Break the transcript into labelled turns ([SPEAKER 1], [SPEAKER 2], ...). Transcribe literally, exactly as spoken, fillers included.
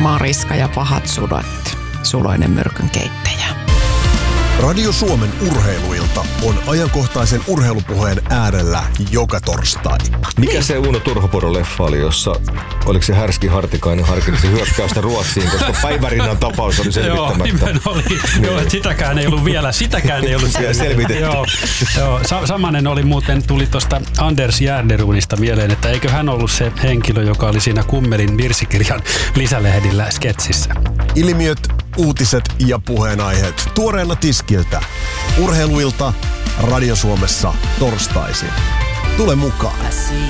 [SPEAKER 1] Mariska ja pahat sudat, suloinen myrkyn keittäjä.
[SPEAKER 2] Radio Suomen urheiluilta on ajankohtaisen urheilupuheen äärellä joka torstai.
[SPEAKER 3] Mikä niin. se Uno Turhopuro-leffa oli, jossa oliko se Härski Hartikainen harkitsi hyökkäystä Ruotsiin, koska Päivärinnan tapaus oli selvittämättä.
[SPEAKER 4] Joo, oli. Niin. Joo, että sitäkään ei ollut vielä, sitäkään ei ollut
[SPEAKER 3] selvitetty.
[SPEAKER 4] Joo, joo. Samanen oli muuten, tuli tuosta Anders Järnerunista mieleen, että eikö hän ollut se henkilö, joka oli siinä Kummelin virsikirjan lisälehdillä sketsissä.
[SPEAKER 2] Ilmiöt, uutiset ja puheenaiheet tuoreena tiskiltä. Urheiluilta Radio Suomessa torstaisin. Tule mukaan.